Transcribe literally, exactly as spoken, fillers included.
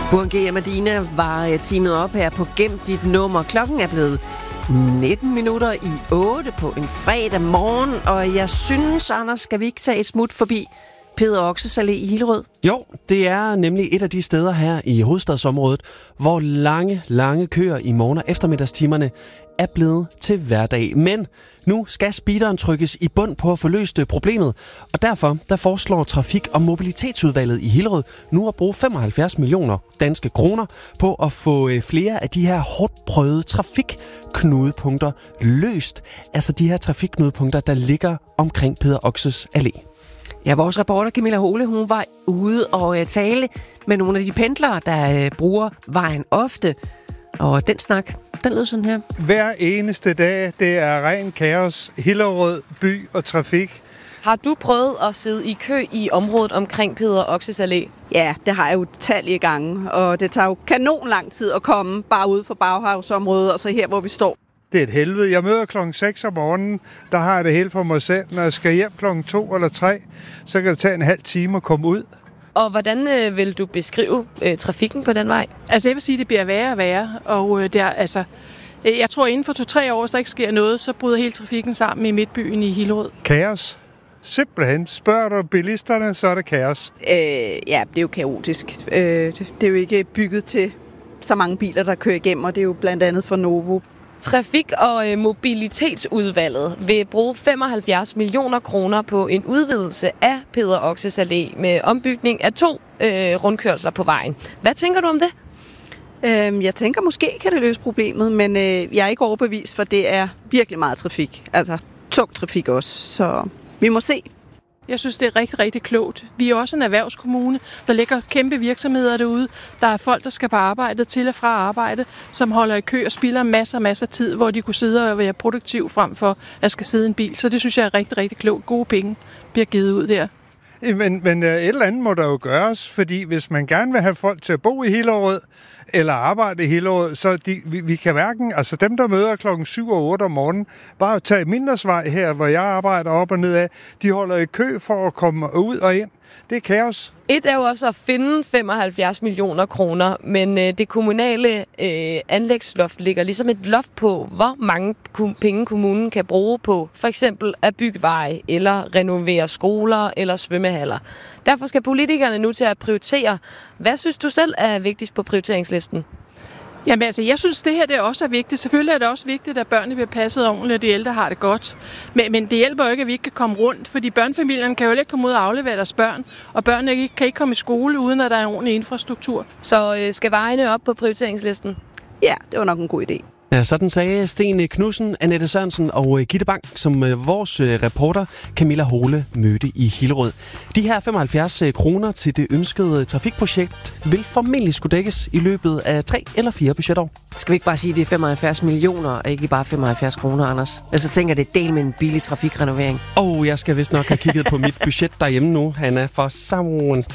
Burhan G. og Medina var teamet op her på Gem dit nummer. Klokken er blevet nitten minutter i otte på en fredag morgen, og jeg synes, Anders, skal vi ikke tage et smut forbi Peder Oxes Allé i Hillerød? Jo, det er nemlig et af de steder her i hovedstadsområdet, hvor lange, lange køer i morgen- og eftermiddagstimerne er blevet til hverdag. Men nu skal speederen trykkes i bund på at få løst problemet, og derfor der foreslår Trafik- og Mobilitetsudvalget i Hillerød nu at bruge femoghalvfjerds millioner danske kroner på at få flere af de her hårdt prøvede trafikknudepunkter løst. Altså de her trafikknudepunkter, der ligger omkring Peder Oxes Allé. Ja, vores reporter Camilla Hole, hun var ude og tale med nogle af de pendlere, der bruger vejen ofte. Og den snak, den lød sådan her. Hver eneste dag, det er ren kaos, Hillerød, by og trafik. Har du prøvet at sidde i kø i området omkring Peder Oxes Allé? Ja, det har jeg jo tallige gange, og det tager jo kanon lang tid at komme bare ude for baghavsområdet, og så her, hvor vi står. Det er et helvede. Jeg møder klokken seks om morgenen, der har jeg det hele for mig selv. Når jeg skal hjem klokken to eller tre, så kan det tage en halv time at komme ud. Og hvordan øh, vil du beskrive øh, trafikken på den vej? Altså jeg vil sige, at det bliver værre og værre, og øh, det er, altså, øh, jeg tror inden for to-tre år, hvis der ikke sker noget, så bryder hele trafikken sammen i midtbyen i Hillerød. Kaos. Simpelthen. Spørger du bilisterne, så er det kaos. Øh, ja, det er jo kaotisk. Øh, det, det er jo ikke bygget til så mange biler, der kører igennem, og det er jo blandt andet for Novo. Trafik- og øh, Mobilitetsudvalget vil bruge femoghalvfjerds millioner kroner på en udvidelse af Peder Oxes Allé med ombygning af to øh, rundkørsler på vejen. Hvad tænker du om det? Øh, jeg tænker, måske kan det løse problemet, men øh, jeg er ikke overbevist, for det er virkelig meget trafik. Altså tung trafik også, så vi må se. Jeg synes, det er rigtig, rigtig klogt. Vi er også en erhvervskommune. Der ligger kæmpe virksomheder derude. Der er folk, der skal på arbejde til og fra arbejde, som holder i kø og spilder masser og masser af tid, hvor de kunne sidde og være produktiv frem for at skal sidde i en bil. Så det synes jeg er rigtig, rigtig klogt. Gode penge bliver givet ud der. Men, men et eller andet må der jo gøres, fordi hvis man gerne vil have folk til at bo i Hillerød, eller arbejde i Hillerød, så de, vi, vi kan hverken, altså dem, der møder klokken syv og otte om morgenen, bare tage Mindersvej her, hvor jeg arbejder op og ned af, de holder i kø for at komme ud og ind. Det er kaos. Et er jo også at finde femoghalvfjerds millioner kroner, men øh, det kommunale øh, anlægsloft ligger ligesom et loft på, hvor mange penge kommunen kan bruge på for eksempel at bygge veje, eller renovere skoler eller svømmehaller. Derfor skal politikerne nu til at prioritere. Hvad synes du selv er vigtigst på prioriteringslisten? Jamen altså, jeg synes, det her det også er vigtigt. Selvfølgelig er det også vigtigt, at børnene bliver passet ordentligt, og de ældre har det godt. Men, men det hjælper jo ikke, at vi ikke kan komme rundt, fordi børnefamilierne kan jo ikke komme ud og aflevere deres børn, og børnene kan ikke komme i skole, uden at der er en ordentlig infrastruktur. Så øh, skal vejene op på prioriteringslisten? Ja, det var nok en god idé. Ja, sådan sagde Sten Knudsen, Annette Sørensen og Gitte Bang, som vores reporter Camilla Hole mødte i Hillerød. De her femoghalvfjerds kroner til det ønskede trafikprojekt vil formentlig skulle dækkes i løbet af tre eller fire budgetår. Skal vi ikke bare sige, at det er femoghalvfjerds millioner, og ikke bare femoghalvfjerds kroner, Anders? Altså tænker det er del med en billig trafikrenovering. Og jeg skal vist nok have kigget på mit budget derhjemme nu, Hanna, for sammens